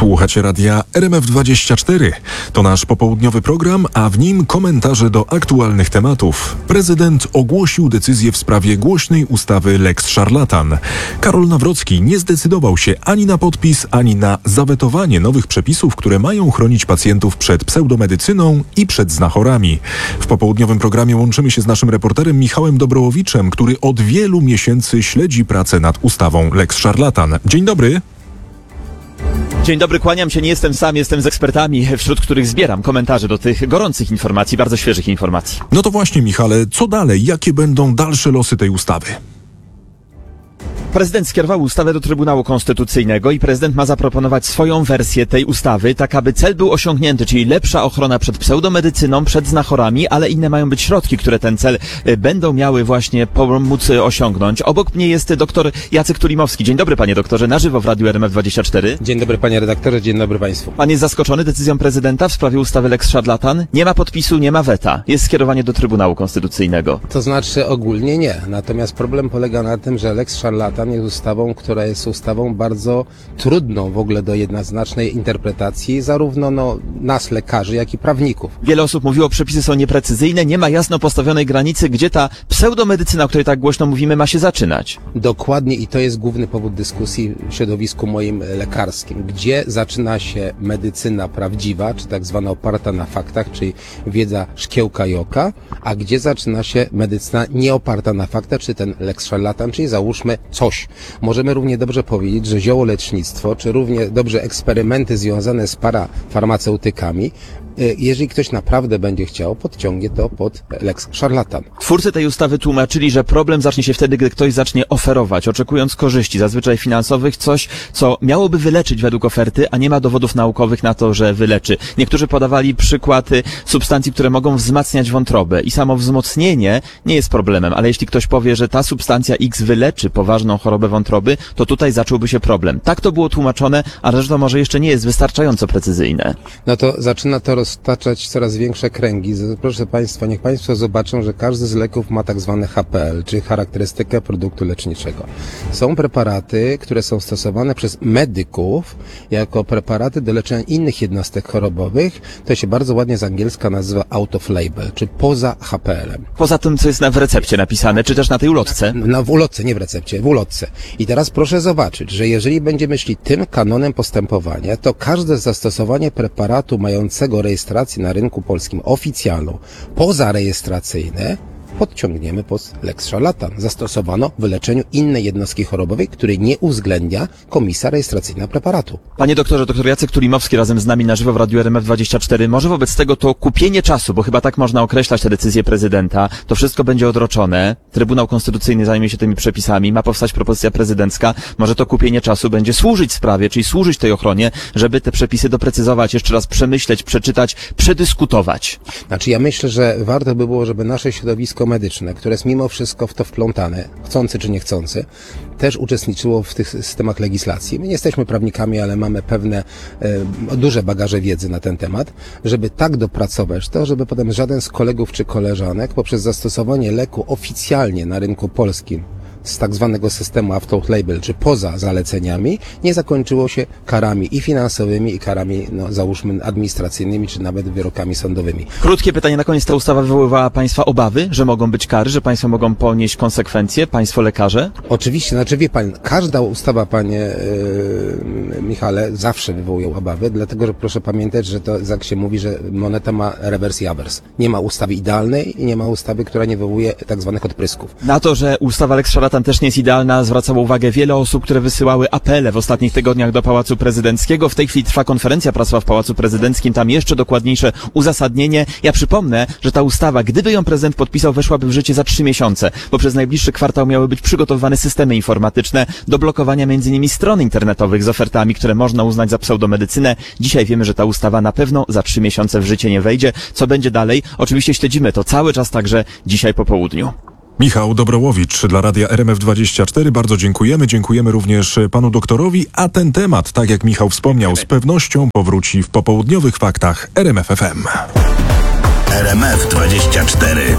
Słuchacie radia RMF24. To nasz popołudniowy program, a w nim komentarze do aktualnych tematów. Prezydent ogłosił decyzję w sprawie głośnej ustawy Lex Szarlatan. Karol Nawrocki nie zdecydował się ani na podpis, ani na zawetowanie nowych przepisów, które mają chronić pacjentów przed pseudomedycyną i przed znachorami. W popołudniowym programie łączymy się z naszym reporterem Michałem Dobrołowiczem, który od wielu miesięcy śledzi pracę nad ustawą Lex Szarlatan. Dzień dobry. Dzień dobry, kłaniam się, nie jestem sam, jestem z ekspertami, wśród których zbieram komentarze do tych gorących informacji, bardzo świeżych informacji. No to właśnie, Michale, co dalej? Jakie będą dalsze losy tej ustawy? Prezydent skierował ustawę do Trybunału Konstytucyjnego i prezydent ma zaproponować swoją wersję tej ustawy, tak aby cel był osiągnięty, czyli lepsza ochrona przed pseudomedycyną, przed znachorami, ale inne mają być środki, które ten cel będą miały właśnie pomóc osiągnąć. Obok mnie jest doktor Jacek Tulimowski. Dzień dobry, panie doktorze, na żywo w Radiu RMF24. Dzień dobry, panie redaktorze, dzień dobry państwu. Pan jest zaskoczony decyzją prezydenta w sprawie ustawy Lex Szarlatan? Nie ma podpisu, nie ma weta. Jest skierowanie do Trybunału Konstytucyjnego. To znaczy ogólnie nie. Natomiast problem polega na tym, że Lex Szarlatan jest ustawą, która jest ustawą bardzo trudną w ogóle do jednoznacznej interpretacji, zarówno nas, lekarzy, jak i prawników. Wiele osób mówiło, przepisy są nieprecyzyjne, nie ma jasno postawionej granicy, gdzie ta pseudomedycyna, o której tak głośno mówimy, ma się zaczynać. Dokładnie, i to jest główny powód dyskusji w środowisku moim lekarskim. Gdzie zaczyna się medycyna prawdziwa, czy tak zwana oparta na faktach, czyli wiedza szkiełka i oka, a gdzie zaczyna się medycyna nieoparta na faktach, czy ten Lex Szarlatan, czyli załóżmy coś. Możemy równie dobrze powiedzieć, że ziołolecznictwo, czy równie dobrze eksperymenty związane z parafarmaceutykami, jeżeli ktoś naprawdę będzie chciał, podciągnie to pod Lex Szarlatan. Twórcy tej ustawy tłumaczyli, że problem zacznie się wtedy, gdy ktoś zacznie oferować, oczekując korzyści, zazwyczaj finansowych, coś, co miałoby wyleczyć według oferty, a nie ma dowodów naukowych na to, że wyleczy. Niektórzy podawali przykłady substancji, które mogą wzmacniać wątrobę i samo wzmocnienie nie jest problemem, ale jeśli ktoś powie, że ta substancja X wyleczy poważną chorobę wątroby, to tutaj zacząłby się problem. Tak to było tłumaczone, ale że to może jeszcze nie jest wystarczająco precyzyjne. No to zaczyna to roztaczać coraz większe kręgi. Proszę państwa, niech państwo zobaczą, że każdy z leków ma tak zwany HPL, czyli charakterystykę produktu leczniczego. Są preparaty, które są stosowane przez medyków jako preparaty do leczenia innych jednostek chorobowych. To się bardzo ładnie z angielska nazywa out of label, czy poza HPL-em. Poza tym, co jest w recepcie napisane, czy też na tej ulotce? No w ulotce, nie w recepcie, w ulotce. I teraz proszę zobaczyć, że jeżeli będziemy szli tym kanonem postępowania, to każde zastosowanie preparatu mającego rejestrację na rynku polskim oficjalną, pozarejestracyjne, podciągniemy pod Lex Szarlatan. Zastosowano w leczeniu innej jednostki chorobowej, której nie uwzględnia komisja rejestracyjna preparatu. Panie doktorze, doktor Jacek Tulimowski razem z nami na żywo w Radiu RMF24. Może wobec tego to kupienie czasu, bo chyba tak można określać tę decyzję prezydenta, to wszystko będzie odroczone, Trybunał Konstytucyjny zajmie się tymi przepisami, ma powstać propozycja prezydencka, może to kupienie czasu będzie służyć sprawie, czyli służyć tej ochronie, żeby te przepisy doprecyzować, jeszcze raz przemyśleć, przeczytać, przedyskutować. Znaczy ja myślę, że warto by było, żeby nasze środowisko medyczne, które jest mimo wszystko w to wplątane, chcący czy niechcący, też uczestniczyło w tych systemach legislacji. My nie jesteśmy prawnikami, ale mamy pewne duże bagaże wiedzy na ten temat, żeby tak dopracować to, żeby potem żaden z kolegów czy koleżanek poprzez zastosowanie leku oficjalnie na rynku polskim z tak zwanego systemu out-of-label, czy poza zaleceniami, nie zakończyło się karami i finansowymi, i karami, załóżmy, administracyjnymi, czy nawet wyrokami sądowymi. Krótkie pytanie na koniec. Ta ustawa wywoływała państwa obawy, że mogą być kary, że państwo mogą ponieść konsekwencje, państwo lekarze? Oczywiście, znaczy wie pan, każda ustawa, panie Michale, zawsze wywołuje obawy, dlatego, że proszę pamiętać, że to, jak się mówi, że moneta ma rewers i awers. Nie ma ustawy idealnej i nie ma ustawy, która nie wywołuje tak zwanych odprysków. Na to, że ustawa Lex Szarlatan też nie jest idealna, zwracało uwagę wiele osób, które wysyłały apele w ostatnich tygodniach do Pałacu Prezydenckiego. W tej chwili trwa konferencja prasowa w Pałacu Prezydenckim, tam jeszcze dokładniejsze uzasadnienie. Ja przypomnę, że ta ustawa, gdyby ją prezydent podpisał, weszłaby w życie za 3 miesiące, bo przez najbliższy kwartał miały być przygotowane systemy informatyczne do blokowania m.in. stron internetowych z ofertami, które można uznać za pseudomedycynę. Dzisiaj wiemy, że ta ustawa na pewno za 3 miesiące w życie nie wejdzie. Co będzie dalej? Oczywiście śledzimy to cały czas, także dzisiaj po południu. Michał Dobrołowicz dla Radia RMF24. Bardzo dziękujemy. Dziękujemy również panu doktorowi, a ten temat, tak jak Michał wspomniał, z pewnością powróci w popołudniowych faktach RMF FM. RMF24.